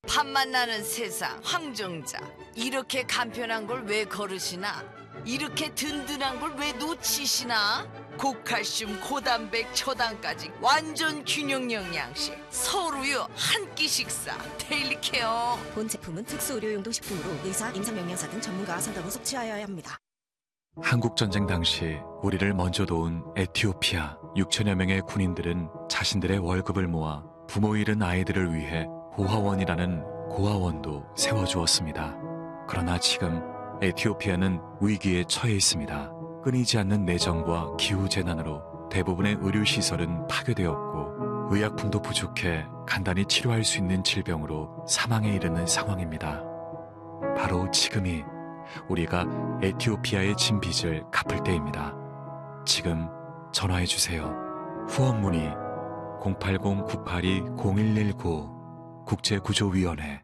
밥만 나는 세상 황정자. 이렇게 간편한 걸 왜 거르시나? 이렇게 든든한 걸 왜 놓치시나? 고칼슘, 고단백, 초당까지 완전 균형 영양식. 서로요 한 끼 식사. 데일리케어. 본 제품은 특수 의료용도 식품으로 의사, 임상영양사 등 전문가와 상담 후 섭취하여야 합니다. 한국전쟁 당시 우리를 먼저 도운 에티오피아 6천여 명의 군인들은 자신들의 월급을 모아 부모 잃은 아이들을 위해 고아원이라는 고아원도 세워주었습니다. 그러나 지금 에티오피아는 위기에 처해 있습니다. 끊이지 않는 내정과 기후재난으로 대부분의 의료시설은 파괴되었고 의약품도 부족해 간단히 치료할 수 있는 질병으로 사망에 이르는 상황입니다. 바로 지금이 우리가 에티오피아의 진 빚을 갚을 때입니다. 지금 전화해주세요. 후원 문의 080-982-0119 국제구조위원회.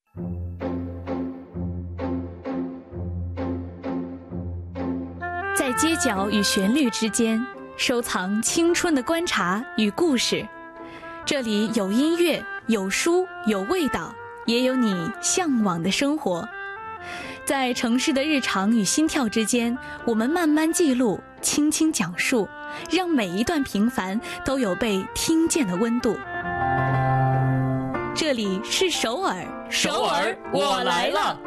在街角与旋律之间，收藏青春的观察与故事。这里有音乐，有书，有味道，也有你向往的生活。在城市的日常与心跳之间，我们慢慢记录，轻轻讲述，让每一段平凡都有被听见的温度。这里是首尔， 首尔，我来了。